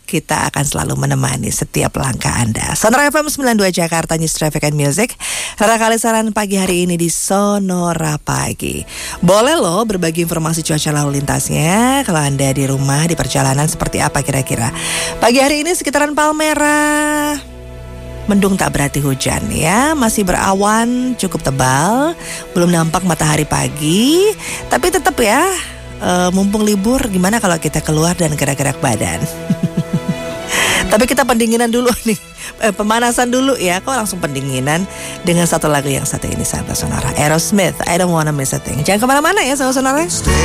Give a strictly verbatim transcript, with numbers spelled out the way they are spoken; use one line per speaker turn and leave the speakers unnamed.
kita akan selalu menemani setiap langkah Anda. Sonora F M sembilan puluh dua Jakarta, News Traffic and Music. Rara Kalisaran pagi hari ini di Sonora Pagi. Boleh loh berbagi informasi cuaca lalu lintasnya. Kalau Anda di rumah, di perjalanan seperti apa kira-kira. Pagi hari ini sekitaran Palmerah, mendung tak berarti hujan ya. Masih berawan cukup tebal, belum nampak matahari pagi. Tapi tetap ya, uh, mumpung libur, gimana kalau kita keluar dan gerak-gerak badan. Tapi kita pendinginan dulu nih, eh, pemanasan dulu ya. Kok langsung pendinginan dengan satu lagu yang satu ini, sahabat Sonora, Aerosmith, I Don't Wanna Miss a Thing. Jangan kemana-mana ya, sahabat Sonora.